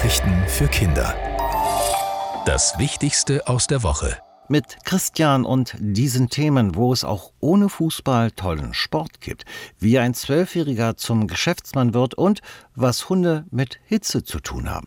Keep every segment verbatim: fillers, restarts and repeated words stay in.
Nachrichten für Kinder. Das Wichtigste aus der Woche. Mit Christian und diesen Themen, wo es auch ohne Fußball tollen Sport gibt. Wie ein Zwölfjähriger zum Geschäftsmann wird und was Hunde mit Hitze zu tun haben.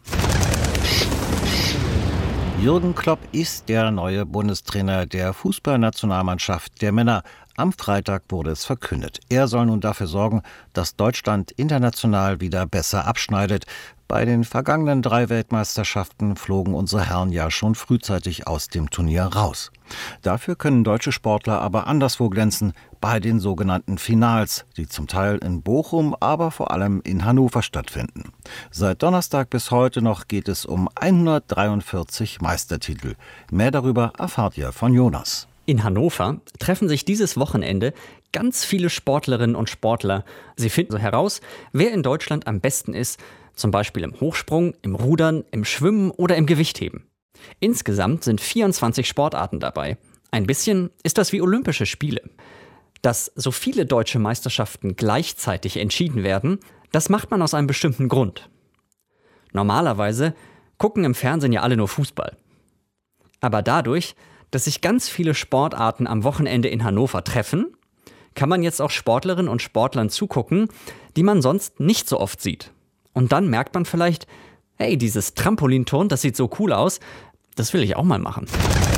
Jürgen Klopp ist der neue Bundestrainer der Fußballnationalmannschaft der Männer. Am Freitag wurde es verkündet. Er soll nun dafür sorgen, dass Deutschland international wieder besser abschneidet. Bei den vergangenen drei Weltmeisterschaften flogen unsere Herren ja schon frühzeitig aus dem Turnier raus. Dafür können deutsche Sportler aber anderswo glänzen, bei den sogenannten Finals, die zum Teil in Bochum, aber vor allem in Hannover stattfinden. Seit Donnerstag bis heute noch geht es um hundertdreiundvierzig Meistertitel. Mehr darüber erfahrt ihr von Jonas. In Hannover treffen sich dieses Wochenende ganz viele Sportlerinnen und Sportler. Sie finden so heraus, wer in Deutschland am besten ist, zum Beispiel im Hochsprung, im Rudern, im Schwimmen oder im Gewichtheben. Insgesamt sind vierundzwanzig Sportarten dabei. Ein bisschen ist das wie Olympische Spiele. Dass so viele deutsche Meisterschaften gleichzeitig entschieden werden, das macht man aus einem bestimmten Grund. Normalerweise gucken im Fernsehen ja alle nur Fußball. Aber dadurch, dass sich ganz viele Sportarten am Wochenende in Hannover treffen, kann man jetzt auch Sportlerinnen und Sportlern zugucken, die man sonst nicht so oft sieht. Und dann merkt man vielleicht, hey, dieses Trampolinturnen, das sieht so cool aus, das will ich auch mal machen.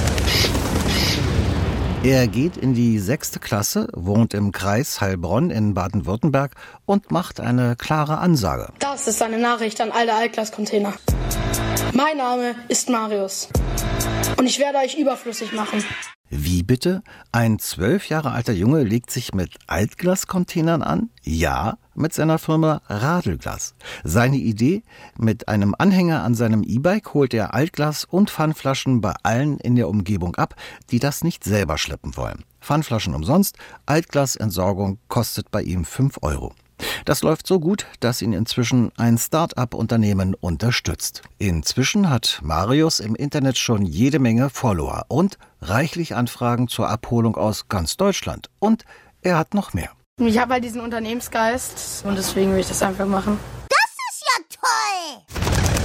Er geht in die sechste Klasse, wohnt im Kreis Heilbronn in Baden-Württemberg und macht eine klare Ansage. Das ist eine Nachricht an alle Altglas-Container. Mein Name ist Marius und ich werde euch überflüssig machen. Wie bitte? Ein zwölf Jahre alter Junge legt sich mit Altglas-Containern an? Ja, mit seiner Firma Radelglas. Seine Idee? Mit einem Anhänger an seinem E-Bike holt er Altglas und Pfandflaschen bei allen in der Umgebung ab, die das nicht selber schleppen wollen. Pfandflaschen umsonst, Altglasentsorgung kostet bei ihm fünf Euro. Das läuft so gut, dass ihn inzwischen ein Start-up-Unternehmen unterstützt. Inzwischen hat Marius im Internet schon jede Menge Follower und reichlich Anfragen zur Abholung aus ganz Deutschland. Und er hat noch mehr. Ich habe halt diesen Unternehmensgeist und deswegen will ich das einfach machen. Das ist ja toll!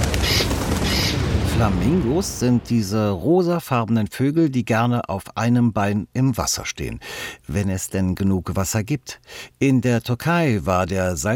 Flamingos sind diese rosafarbenen Vögel, die gerne auf einem Bein im Wasser stehen, wenn es denn genug Wasser gibt. In der Türkei war der